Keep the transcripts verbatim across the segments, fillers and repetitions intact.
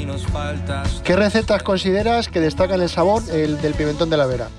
¿Qué recetas consideras que destacan el sabor el del pimentón de la Vera?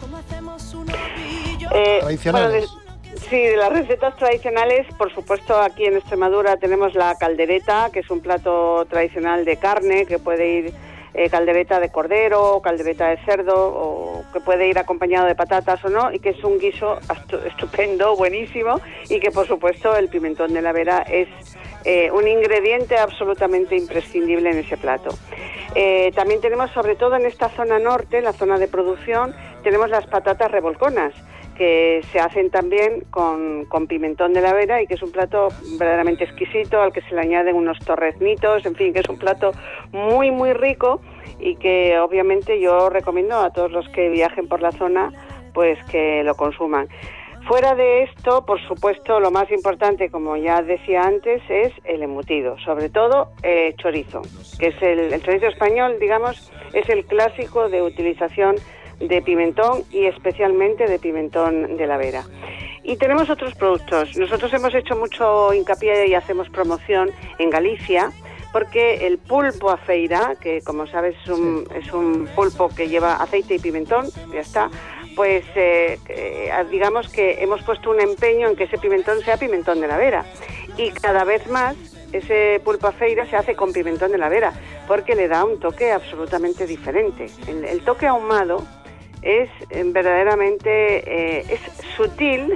Eh, Tradicionales. Bueno, de, sí, de las recetas tradicionales, por supuesto, aquí en Extremadura tenemos la caldereta, que es un plato tradicional de carne, que puede ir eh, caldereta de cordero, caldereta de cerdo, o que puede ir acompañado de patatas o no, y que es un guiso estupendo, buenísimo, y que por supuesto el pimentón de la Vera es eh, un ingrediente absolutamente imprescindible en ese plato. Eh, también tenemos, sobre todo en esta zona norte, en la zona de producción, tenemos las patatas revolconas, que se hacen también con, con pimentón de la Vera y que es un plato verdaderamente exquisito, al que se le añaden unos torreznitos, en fin, que es un plato muy, muy rico y que obviamente yo recomiendo a todos los que viajen por la zona, pues que lo consuman. Fuera de esto, por supuesto, lo más importante, como ya decía antes, es el embutido, sobre todo eh, chorizo, que es el, el chorizo español, digamos, es el clásico de utilización de pimentón y especialmente de pimentón de la Vera. Y tenemos otros productos. Nosotros hemos hecho mucho hincapié y hacemos promoción en Galicia, porque el pulpo a feira, que como sabes es un, sí. es un pulpo que lleva aceite y pimentón, ya está, pues eh, eh, digamos que hemos puesto un empeño en que ese pimentón sea pimentón de la Vera. Y cada vez más ese pulpo a feira se hace con pimentón de la Vera, porque le da un toque absolutamente diferente. El, el toque ahumado es eh, verdaderamente eh, es sutil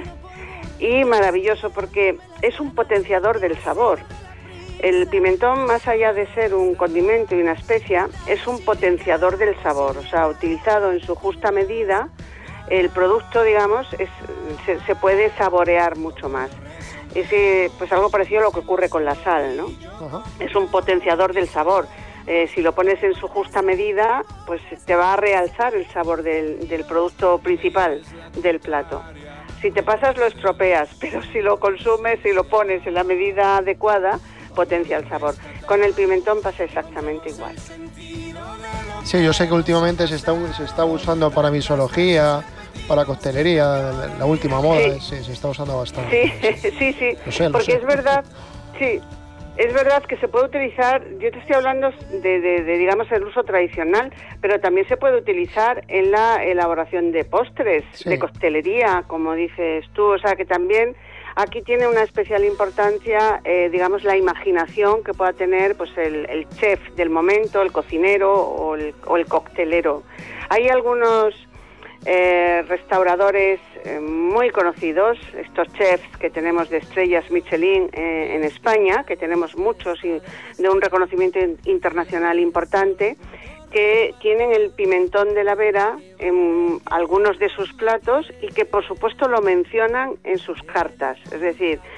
y maravilloso, porque es un potenciador del sabor. El pimentón, más allá de ser un condimento y una especia, es un potenciador del sabor. O sea, utilizado en su justa medida, el producto, digamos, es, se, se puede saborear mucho más. Es eh, pues algo parecido a lo que ocurre con la sal, ¿no? Uh-huh. Es un potenciador del sabor. Eh, si lo pones en su justa medida, pues te va a realzar el sabor del, del producto principal del plato. Si te pasas, lo estropeas, pero si lo consumes y lo pones en la medida adecuada, potencia el sabor. Con el pimentón pasa exactamente igual. Sí, yo sé que últimamente se está, se está usando para mixología, para coctelería, la, la última moda, sí. Sí, se está usando bastante. Sí, sí, sí, lo sé, lo porque sé. es verdad, sí. Es verdad que se puede utilizar, yo te estoy hablando de, de, de, digamos, el uso tradicional, pero también se puede utilizar en la elaboración de postres, sí. de coctelería, como dices tú, o sea que también aquí tiene una especial importancia, eh, digamos, la imaginación que pueda tener pues el, el chef del momento, el cocinero o el, o el coctelero. Hay algunos Eh, restauradores eh, muy conocidos, estos chefs que tenemos de estrellas Michelin eh, en España, que tenemos muchos y de un reconocimiento internacional importante, que tienen el pimentón de la Vera en algunos de sus platos y que por supuesto lo mencionan en sus cartas. Es decir,